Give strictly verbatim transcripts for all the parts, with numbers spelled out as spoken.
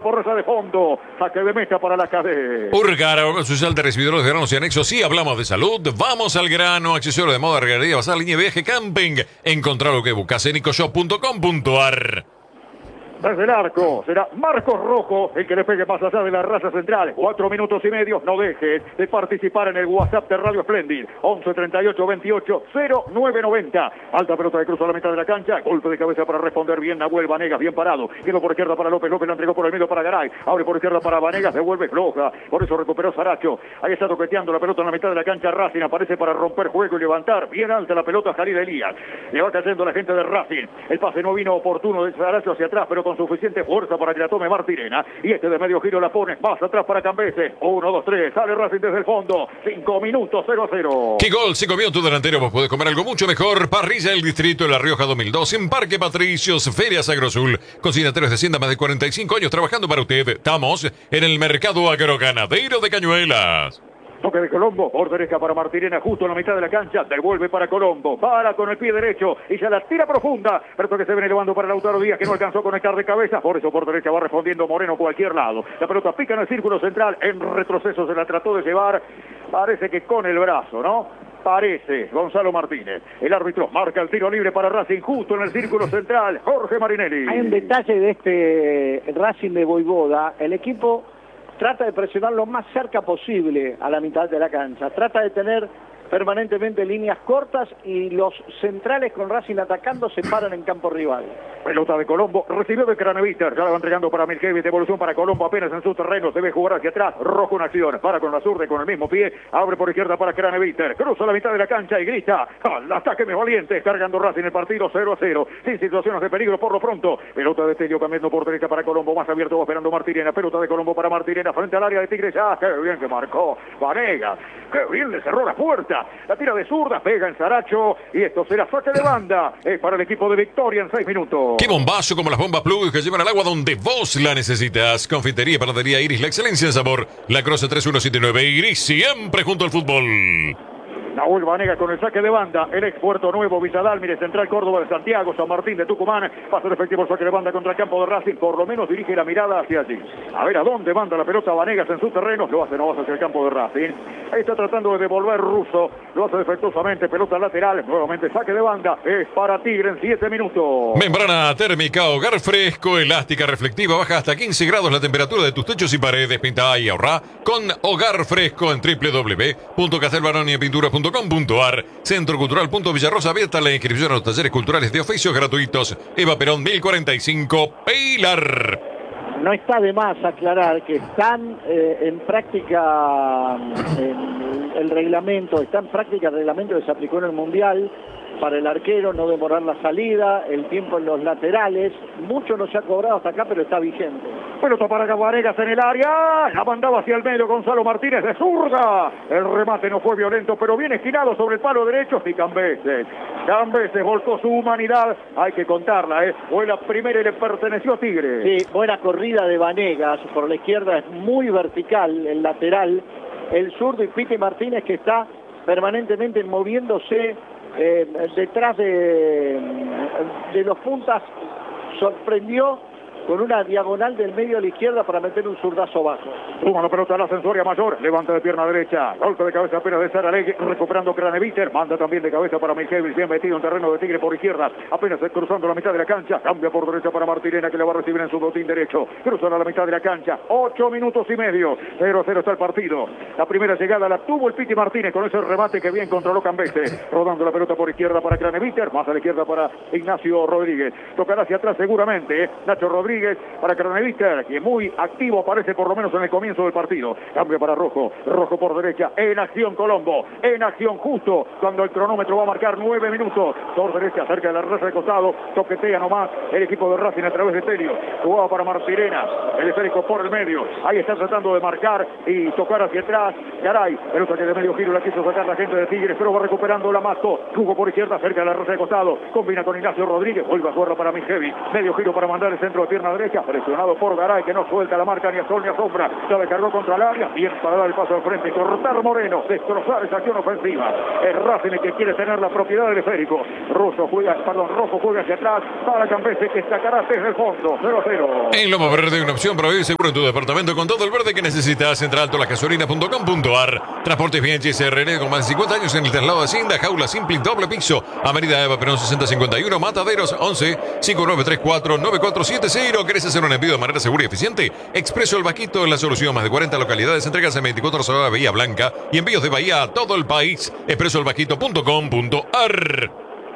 por esa de fondo. Saque de meta para la cadena. Urgar, social de recibidores de granos y anexos. Sí, hablamos de salud. Vamos al grano. Accesorio de moda, regadería, basal, línea de viaje, camping. Encontrar lo que buscas en ecoshop punto com punto ar. Desde el arco será Marcos Rojo el que le pegue más allá de la raza central. Cuatro minutos y medio. No dejes de participar en el WhatsApp de Radio Splendid. once treinta y ocho veintiocho cero nueve noventa. Alta pelota de cruz a la mitad de la cancha. Golpe de cabeza para responder bien. Nahuel Vanegas, bien parado. Quedó por izquierda para López. López la entregó por el medio para Garay. Abre por izquierda para Vanegas. Devuelve floja. Por eso recuperó Saracho. Ahí está toqueteando la pelota en la mitad de la cancha. Racing aparece para romper juego y levantar. Bien alta la pelota Jalil Elías. Le va cayendo la gente de Racing. El pase no vino oportuno de Saracho hacia atrás, pero con suficiente fuerza para que la tome Martirena. Y este de medio giro la pone más atrás para Cambese. uno, dos, tres. Sale Racing desde el fondo. cinco minutos, cero a cero. ¿Qué gol se comió tu delantero? Vos podés comer algo mucho mejor. Parrilla del Distrito de La Rioja dos mil dos en Parque Patricios, Ferias Agrosul. Cocinateros de Hacienda, más de cuarenta y cinco años trabajando para usted. Estamos en el mercado agroganadero de Cañuelas. Toque de Colombo, por derecha para Martirena, justo en la mitad de la cancha, devuelve para Colombo, para con el pie derecho y se la tira profunda, pero toque se viene elevando para Lautaro Díaz, que no alcanzó a conectar de cabeza, por eso por derecha va respondiendo Moreno cualquier lado. La pelota pica en el círculo central, en retroceso se la trató de llevar, parece que con el brazo, ¿no? Parece Gonzalo Martínez. El árbitro marca el tiro libre para Racing justo en el círculo central, Jorge Marinelli. Hay un detalle de este Racing de Voivoda, el equipo trata de presionar lo más cerca posible a la mitad de la cancha, trata de tener permanentemente líneas cortas y los centrales con Racing atacando se paran en campo rival. Pelota de Colombo, recibió de Craneviter, ya la va entregando para Milkevic, devolución para Colombo apenas en su terreno, debe jugar hacia atrás, Rojo en acción, para con la zurda y con el mismo pie, abre por izquierda para Craneviter, cruza la mitad de la cancha y grita, al ataque me valiente, cargando Racing el partido cero a cero, sin situaciones de peligro por lo pronto, pelota de Tello cambiando por derecha para Colombo, más abierto va esperando Martirena, pelota de Colombo para Martirena, frente al área de Tigres, ah, qué bien que marcó Vanegas, qué bien le cerró la puerta, la tira de zurda, pega en Saracho y esto será saque de banda, es para el equipo de Victoria en seis minutos. ¡Qué bombazo como las bombas Plug que llevan al agua donde vos la necesitas! Confitería y panadería Iris, la excelencia en sabor. La Croce tres uno siete nueve, Iris, siempre junto al fútbol. Nahuel Vanegas con el saque de banda, el ex Puerto Nuevo, Villadalmire, Central Córdoba de Santiago, San Martín de Tucumán, pasa el efectivo el saque de banda contra el campo de Racing, por lo menos dirige la mirada hacia allí. A ver a dónde manda la pelota Vanegas en su terreno, lo hace no hacia el campo de Racing. Ahí está tratando de devolver Russo, lo hace defectuosamente, pelota lateral, nuevamente saque de banda, es para Tigre en siete minutos. Membrana térmica, hogar fresco, elástica, reflectiva, baja hasta quince grados la temperatura de tus techos y paredes, pinta y ahorra con Hogar Fresco en doble u doble u doble u punto castelbaroni pintura punto com punto ar. Centro Cultural Punto Villarrosa, abierta la inscripción a los talleres culturales de oficios gratuitos. Eva Perón mil cuarenta y cinco, Pilar. No está de más aclarar que están eh, en práctica en el reglamento, está en práctica el reglamento que se aplicó en el Mundial para el arquero, no demorar la salida, el tiempo en los laterales, mucho no se ha cobrado hasta acá, pero está vigente. Pelota para Vanegas en el área, la mandaba hacia el medio Gonzalo Martínez de zurda, el remate no fue violento, pero bien esquinado sobre el palo derecho y Cambeses, Cambeses volcó su humanidad, hay que contarla, ¿eh? Fue la primera y le perteneció a Tigre. Sí, buena corrida de Vanegas, por la izquierda es muy vertical, el lateral, el zurdo y Piti Martínez que está permanentemente moviéndose Eh, detrás de, de los puntas, sorprendió con una diagonal del medio a la izquierda para meter un zurdazo bajo. Toma la pelota a la Sensoria Mayor, levanta de pierna derecha, golpe de cabeza apenas de Saralegui, recuperando Craneviter, manda también de cabeza para Milkevic, bien metido en terreno de Tigre por izquierda, apenas cruzando la mitad de la cancha, cambia por derecha para Martirena que le va a recibir en su botín derecho, cruzan a la mitad de la cancha, ocho minutos y medio, cero a cero está el partido. La primera llegada la tuvo el Piti Martínez con ese remate que bien controló Cambese, rodando la pelota por izquierda para Craneviter, más a la izquierda para Ignacio Rodríguez, tocará hacia atrás seguramente, ¿eh? Nacho Rodríguez para Craneviter, que muy activo aparece por lo menos en el comienzo del partido. Cambio para Rojo, Rojo por derecha, en acción Colombo, en acción justo cuando el cronómetro va a marcar nueve minutos. Por derecha, cerca de la raza de costado, toquetea nomás el equipo de Racing a través de Telio. Jugaba para Martirena, el esférico por el medio. Ahí está tratando de marcar y tocar hacia atrás. Caray, pelota que de medio giro la quiso sacar la gente de Tigres, pero va recuperando la Mato. Jugó por izquierda, cerca de la raza de costado. Combina con Ignacio Rodríguez, vuelve a jugarla para Milkevic. Medio giro para mandar el centro de pierna pierna derecha, presionado por Garay, que no suelta la marca ni a sol ni a sombra. Ya le cargó contra el área, bien para dar el paso al frente, cortar Moreno, destrozar esa acción ofensiva. El Racing el que quiere tener la propiedad del esférico. Russo juega, perdón, Rojo juega hacia atrás, para Campese que sacará desde el fondo, cero a cero. En Lomo Verde, una opción para vivir seguro en tu departamento con todo el verde que necesitas. Entra alto la gasolina punto com punto ar. Transportes bien G S R N con más de cincuenta años en el traslado de Hacienda, jaula simple doble piso. Avenida Eva Perón sesenta cincuenta y uno, Mataderos once cinco nueve tres cuatro nueve cuatro siete cero. ¿Querés hacer un envío de manera segura y eficiente? Expreso El Vaquito es la solución. Más de cuarenta localidades, entregas en veinticuatro horas de Bahía Blanca y envíos de Bahía a todo el país. expreso el vaquito punto com punto ar.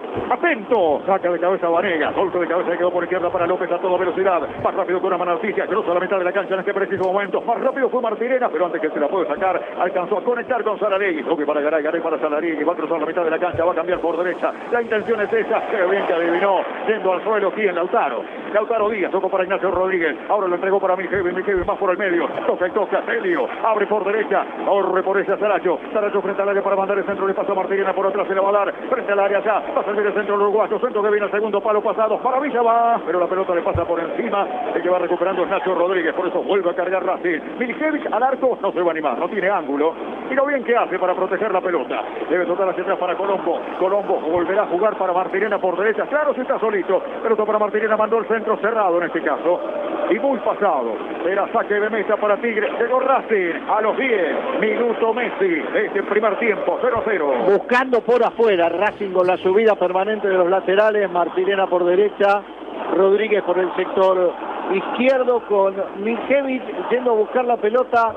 Atento, saca de cabeza Vanega, golpe de cabeza que quedó por izquierda para López a toda velocidad, más rápido que una Manarticia, cruza la mitad de la cancha en este preciso momento, más rápido fue Martirena, pero antes que se la puede sacar, alcanzó a conectar con Saralegui, toque para Garay, Garay para Saralegui, va a cruzar la mitad de la cancha, va a cambiar por derecha, la intención es esa, qué bien que adivinó, yendo al suelo aquí en Lautaro, Lautaro Díaz, tocó para Ignacio Rodríguez, ahora lo entregó para Miljevi, Miljevi más por el medio, toca y toca, Celio, abre por derecha, corre por esa Saracho, Saracho frente al área para mandar el centro, le pasa a Martirena por atrás, se le va a dar, frente al área ya, va a salir el centro uruguayo, centro que viene al segundo palo pasado, maravilla va, pero la pelota le pasa por encima, el que va recuperando es Nacho Rodríguez, por eso vuelve a cargar Racing. Miljevic al arco no se va a animar, no tiene ángulo, y lo bien que hace para proteger la pelota, debe tocar hacia atrás para Colombo, Colombo volverá a jugar para Martirena por derecha, claro si está solito, pelota para Martirena, mandó el centro cerrado en este caso, y muy pasado, será saque de mesa para Tigre, llegó Racing a los diez, minuto Messi, de este primer tiempo, cero a cero. Buscando por afuera, Racing con la subida permanente de los laterales, Martirena por derecha, Rodríguez por el sector izquierdo, con Miljevic yendo a buscar la pelota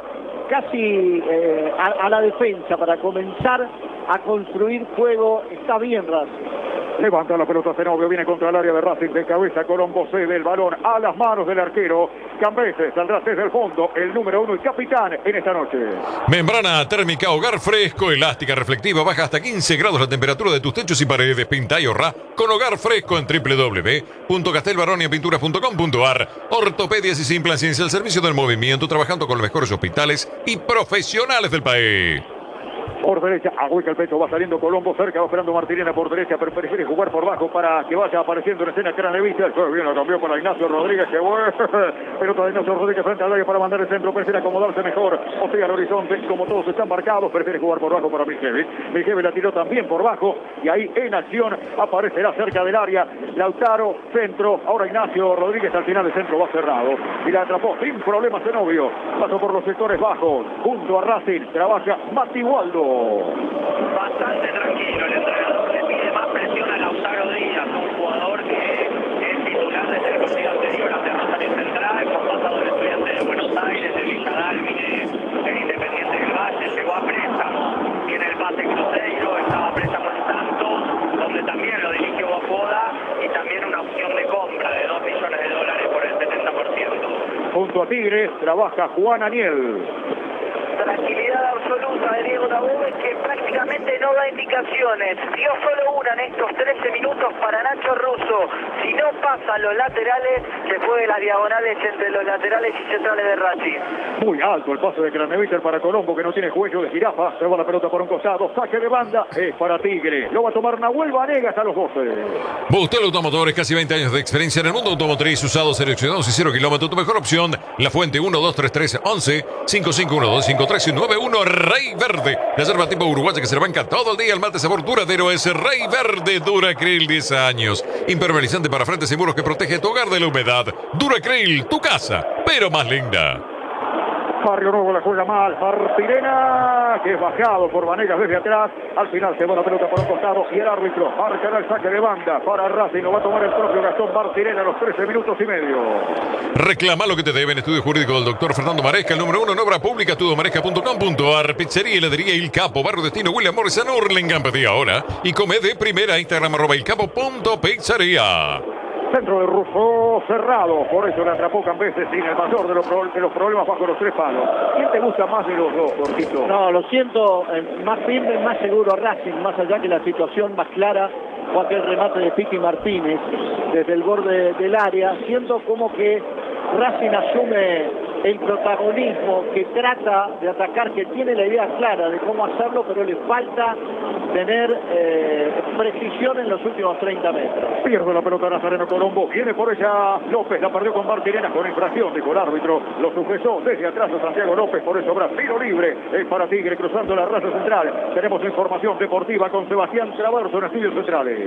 casi eh, a, a la defensa para comenzar a construir juego. Está bien Racing. Levanta la pelota Zenobio, viene contra el área de Racing, de cabeza Colombo cede el balón a las manos del arquero. Campese saldrá desde el fondo, el número uno y capitán en esta noche. Membrana térmica Hogar Fresco, elástica reflectiva, baja hasta quince grados la temperatura de tus techos y paredes. Pinta y ahorra con Hogar Fresco en doble u doble u doble u punto castelbaronia pinturas punto com punto ar. Ortopedias y Simplan Ciencia al servicio del movimiento, trabajando con los mejores hospitales y profesionales del país. Por derecha, ahueca el pecho, va saliendo Colombo cerca, va esperando Martirena por derecha, pero prefiere jugar por bajo para que vaya apareciendo en escena Craneviter. Fue bien, lo cambió para Ignacio Rodríguez, que bueno. Pelota de Ignacio Rodríguez frente al área para mandar el centro, prefiere acomodarse mejor. Osea al horizonte, como todos están marcados, prefiere jugar por bajo para Miljevic. Miljevic la tiró también por bajo, y ahí en acción aparecerá cerca del área. Lautaro, centro, ahora Ignacio Rodríguez, al final el centro va cerrado. Y la atrapó sin problemas Zenobio. Pasó por los sectores bajos, junto a Racing, trabaja Mati Waldo. Bastante tranquilo, el entrenador le pide más presión a Lautaro Díaz, un jugador que es titular desde el partido anterior ante Rosario Central, por pasado el Estudiante de Buenos Aires, el Villa Dálmine, el Independiente del Valle, llegó a préstamo, tiene el base Cruzeiro, estaba a préstamo en Santos, donde también lo dirigió Bofoda, y también una opción de compra de dos millones de dólares por el setenta por ciento. Junto a Tigres trabaja Juan Aniel. Tranquilidad absoluta de Diego Tabúes, que prácticamente no da indicaciones. Dio solo una en estos trece minutos para Nacho Russo. Si no pasan los laterales, se juegue las diagonales entre los laterales y centrales de Racing. Muy alto el pase de Craneviter para Colombo, que no tiene cuello de jirafa. Se va la pelota por un costado. Saque de banda es para Tigre. Lo va a tomar Nahuel Vanegas a los doce. Bustel Automotores, casi veinte años de experiencia en el mundo automotriz, usados, seleccionados y cero kilómetros. Tu mejor opción, La Fuente uno dos tres tres once cinco cinco uno dos cinco tres nueve uno. Rey Verde, reserva tipo uruguaya que se le banca todo el día. El mate sabor duradero es Rey Verde Duracril, diez años. Impermeabilizante para frentes y muros que protege tu hogar de la humedad. Duracril, tu casa, pero más linda. Barrio Nuevo la juega mal. Martirena, que es bajado por Vanegas desde atrás. Al final se va la pelota por un costado y el árbitro marcará el saque de banda para Racing. Lo va a tomar el propio Gastón Martirena a los trece minutos y medio. Reclama lo que te deben. Estudio jurídico del doctor Fernando Maresca, el número uno en obra pública, estudio maresca punto com punto ar. Pizzería y heladería Il Capo, Barrio Destino, William Morrison, Hurlingham. Pedí ahora y come de primera. Instagram arroba il capo punto pizzería. Centro de Russo cerrado, por eso le atrapó Campese sin el mayor de los, pro de los problemas bajo los tres palos. ¿Quién te gusta más de los dos, Cortito? No, lo siento, eh, más firme, más seguro Racing, más allá que la situación más clara fue aquel remate de Piti Martínez desde el borde del área. Siento como que Racing asume el protagonismo, que trata de atacar, que tiene la idea clara de cómo hacerlo, pero le falta tener eh, precisión en los últimos treinta metros. Pierde la pelota Nazareno Colombo, viene por ella López, la perdió con Martirena con infracción, dijo el árbitro, lo sujetó desde atrás a Santiago López, por eso habrá tiro libre, es para Tigre cruzando la raza central. Tenemos información deportiva con Sebastián Traverso en Estudios Centrales.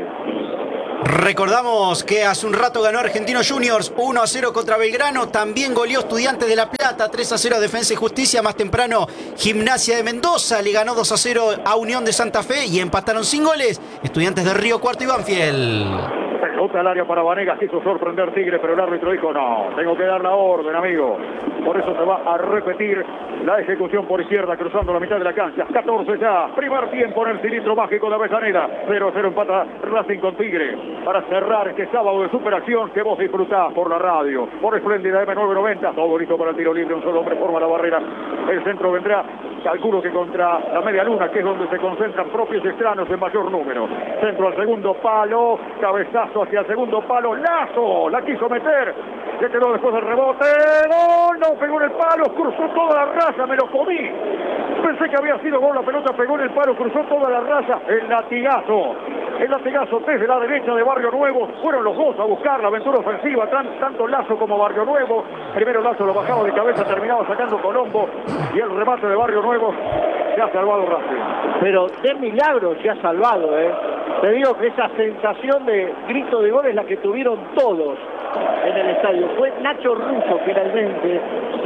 Recordamos que hace un rato ganó Argentinos Juniors uno a cero contra Belgrano, también goleó Estudiantes de La Plata tres a cero a Defensa y Justicia, más temprano Gimnasia de Mendoza le ganó dos a cero a Unión de Santa Fe y empataron sin goles Estudiantes de Río Cuarto y Banfield. Pelota al área para Vanegas, quiso sorprender Tigre, pero el árbitro dijo no, tengo que dar la orden, amigo. Por eso se va a repetir la ejecución por izquierda, cruzando la mitad de la cancha. catorce ya, primer tiempo en el cilindro mágico de Avellaneda. cero a cero empata Racing con Tigre. Para cerrar este sábado de superacción que vos disfrutás por la radio, por Espléndida eme nueve noventa. Todo listo para el tiro libre, un solo hombre forma la barrera. El centro vendrá, calculo que contra la media luna, que es donde se concentran propios y extraños en mayor número. Centro al segundo palo, cabezazo hacia el segundo palo, Lazo, la quiso meter, se quedó después del rebote, gol, no pegó en el palo, cruzó toda la raza, me lo comí. Pensé que había sido gol, la pelota pegó en el palo, cruzó toda la raza, el latigazo. El latigazo desde la derecha de Barrio Nuevo, fueron los dos a buscar la aventura ofensiva, tan, tanto Lazo como Barrio Nuevo. Primero Lazo lo bajaba de cabeza, terminaba sacando Colombo y el remate de Barrio Nuevo se ha salvado Racing. Pero de milagro se ha salvado, ¿eh? Te digo que esa sensación de grito de gol es la que tuvieron todos en el estadio. Fue Nacho Russo finalmente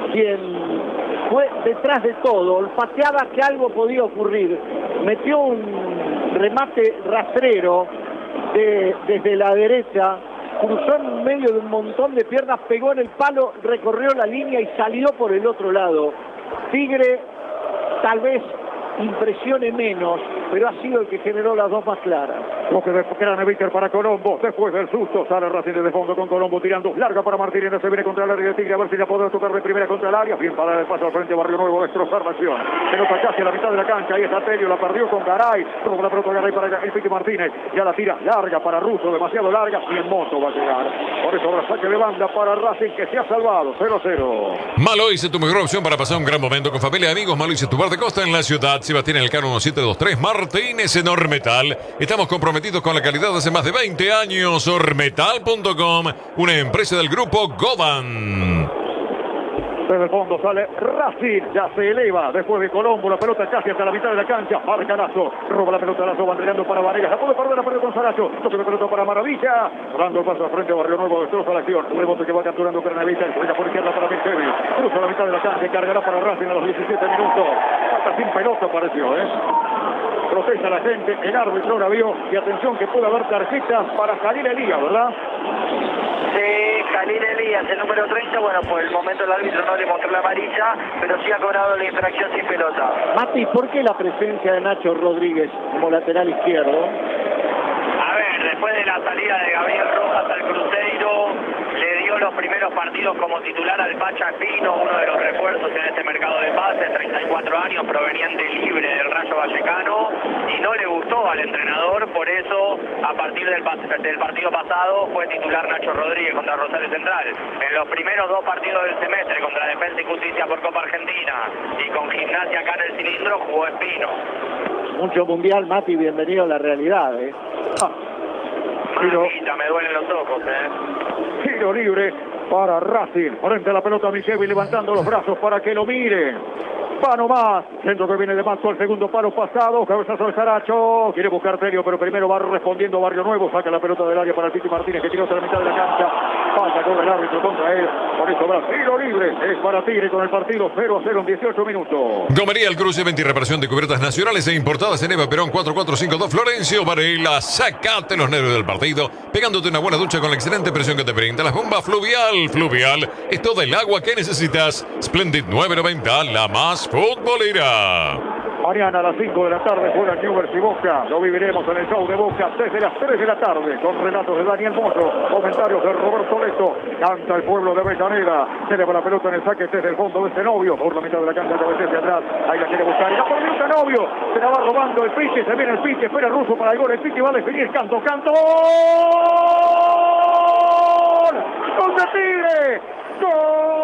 quien fue detrás de todo, olfateaba que algo podía ocurrir, metió un remate rastrero de, desde la derecha, cruzó en medio de un montón de piernas, pegó en el palo, recorrió la línea y salió por el otro lado. Tigre tal vez impresione menos, pero ha sido el que generó las dos más claras. Toque de Craneviter para Colombo, después del susto sale Racing desde fondo con Colombo tirando, larga para Martínez, se viene contra el área de Tigre, a ver si la podrá tocar de primera contra el área, bien para el paso al frente Barrio Nuevo, destrozar la acción, pelota casi a la mitad de la cancha, ahí está Telio, la perdió con Garay, roba la pelota Garay para el Piti Martínez, ya la tira larga para Russo, demasiado larga, y en moto va a llegar, por eso ahora saque de banda para Racing que se ha salvado, cero a cero. Maloise, tu mejor opción para pasar un gran momento con familia y amigos. Maloise, tu bar de costa en la ciudad. Sebastián Elcano siete dos tres, Martínez en Ormetal. Estamos comprometidos con la calidad hace más de veinte años. Ormetal punto com, una empresa del grupo Goban. Desde el fondo sale Racing, ya se eleva después de Colombo, la pelota casi hasta la mitad de la cancha, marca Lazo, roba la pelota Lazo, va entregando para Vanegas, la puede perder, la perdió con Saracho, toque de pelota para Maravilla, dando el paso al frente a Barrio Nuevo, destroza la acción, rebote que va capturando Craneviter, juega por izquierda para Milcevi, cruza la mitad de la cancha y cargará para Racing a los diecisiete minutos, falta sin pelota pareció, ¿eh? Protesta la gente, el árbitro la vio y atención que puede haber tarjetas para Jalil Elías, ¿verdad? Sí, Jalil Elías, el número treinta, bueno, por el momento el árbitro no le mostró la amarilla, pero sí ha cobrado la infracción sin pelota. Mati, ¿por qué la presencia de Nacho Rodríguez como lateral izquierdo? A ver, después de la salida de Gabriel Rojas al Cruzeiro, le dio los primeros partidos como titular al Pacha Espino, uno de los refuerzos en este mercado de pases, treinta y cuatro años, proveniente libre del Rayo Vallecano, y no le gustó al entrenador, por eso a partir del, del partido pasado fue titular Nacho Rodríguez contra Rosario Central. En los primeros dos partidos del semestre, contra Defensa y Justicia por Copa Argentina y con Gimnasia acá en el cilindro, jugó Espino. Mucho mundial, Mati, bienvenido a la realidad, ¿eh? Ah. Tiro, Mamita, me duelen los ojos, ¿eh? tiro libre para Racing, frente a la pelota Michevi levantando los brazos para que lo miren. Va nomás, centro que viene de Mato al segundo palo pasado, cabezazo de Saracho, quiere buscar Telio, pero primero va respondiendo Barrio Nuevo, saca la pelota del área para el Piti Martínez que tiró hasta la mitad de la cancha, pasa con el árbitro contra él, por eso va tiro libre, es para Tigre con el partido cero a cero en dieciocho minutos. Gomería El Cruce, venta y reparación de cubiertas nacionales e importadas en Eva Perón cuatro cuatro cinco dos, Florencio Varela, sacate los nervios del partido, pegándote una buena ducha con la excelente presión que te brinda la bomba Fluvial. Fluvial es todo el agua que necesitas. Splendid nueve noventa, la más futbolera. Mañana a las cinco de la tarde juega Newell's y Boca. Lo viviremos en el show de Boca desde las tres de la tarde con relatos de Daniel Mozo, comentarios de Roberto Leto. Canta el pueblo de Avellaneda. Se le va la pelota en el saque desde el fondo de Zenobio. Por la mitad de la cancha, cabecea hacia atrás. Ahí la quiere buscar. Y la perdió Zenobio. Se la va robando el Pichi. Se viene el Pichi. Espera el Ruso para el gol. El Pichi va a definir. Canto, canto. ¡Gol! ¡Gol de Tigre! ¡Gol!